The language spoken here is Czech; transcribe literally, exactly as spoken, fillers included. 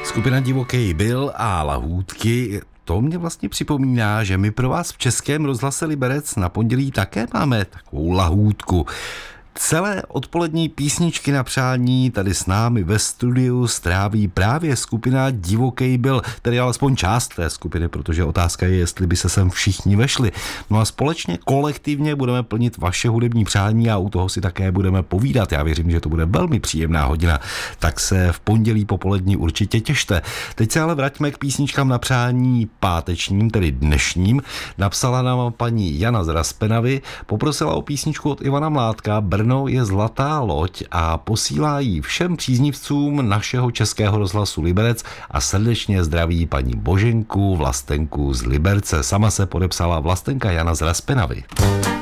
Skupina Divokej Byl a Lahůdky, to mě vlastně připomíná, že my pro vás v Českém rozhlase Liberec na pondělí také máme takovou lahůdku. Celé odpolední písničky na přání tady s námi ve studiu stráví právě skupina Divokej Byl, tedy alespoň část té skupiny, protože otázka je, jestli by se sem všichni vešli. No a společně, kolektivně budeme plnit vaše hudební přání a u toho si také budeme povídat. Já věřím, že to bude velmi příjemná hodina, tak se v pondělí popolední určitě těšte. Teď se ale vraťme k písničkám na přání pátečním, tedy dnešním. Napsala nám paní Jana z Raspenavy, poprosila o písničku od Ivana Mládka Brno je zlatá loď a posílá ji všem příznivcům našeho Českého rozhlasu Liberec a srdečně zdraví paní Boženku Vlastenku z Liberce. Sama se podepsala Vlastenka Jana z Raspenavy.